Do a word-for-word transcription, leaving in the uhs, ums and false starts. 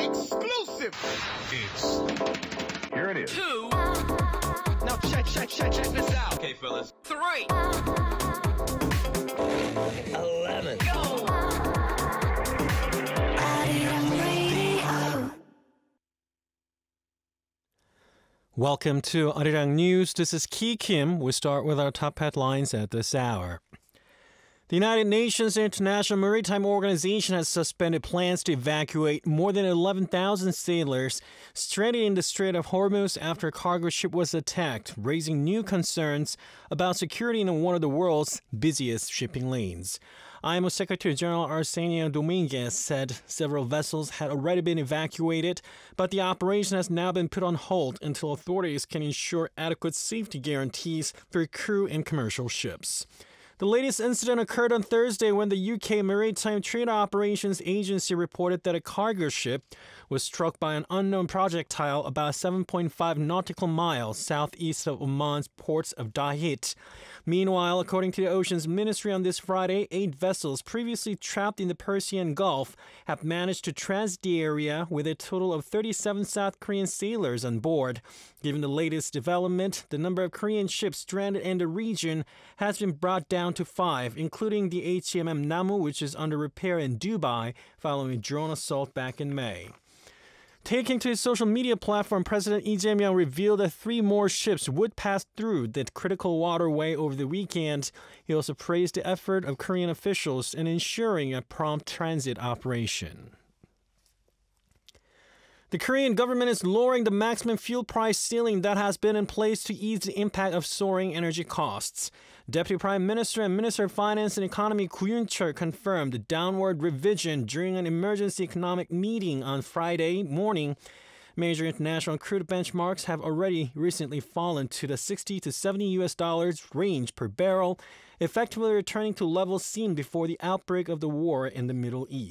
Exclusive. It's... Here it is. Two. Now check, check, check, check this out. Okay, fellas. Three. Eleven. Go. Welcome to Arirang News. This is Ki Kim. We start with our top headlines at this hour. The United Nations International Maritime Organization has suspended plans to evacuate more than eleven thousand sailors stranded in the Strait of Hormuz after a cargo ship was attacked, raising new concerns about security in one of the world's busiest shipping lanes. I M O Secretary General Arsenio Dominguez said several vessels had already been evacuated, but the operation has now been put on hold until authorities can ensure adequate safety guarantees for crew and commercial ships. The latest incident occurred on Thursday when the U K Maritime Trade Operations Agency reported that a cargo ship was struck by an unknown projectile about seven point five nautical miles southeast of Oman's ports of Dahit. Meanwhile, according to the Oceans Ministry on this Friday, eight vessels previously trapped in the Persian Gulf have managed to transit the area with a total of thirty-seven South Korean sailors on board. Given the latest development, the number of Korean ships stranded in the region has been brought down to five, including the H M M Namu, which is under repair in Dubai following a drone assault back in May. Taking to his social media platform, President Lee Jae-myung revealed that three more ships would pass through the critical waterway over the weekend. He also praised the effort of Korean officials in ensuring a prompt transit operation. The Korean government is lowering the maximum fuel price ceiling that has been in place to ease the impact of soaring energy costs. Deputy Prime Minister and Minister of Finance and Economy Koo Yoon-chul confirmed the downward revision during an emergency economic meeting on Friday morning. Major international crude benchmarks have already recently fallen to the sixty to seventy U S dollars range per barrel, effectively returning to levels seen before the outbreak of the war in the Middle East.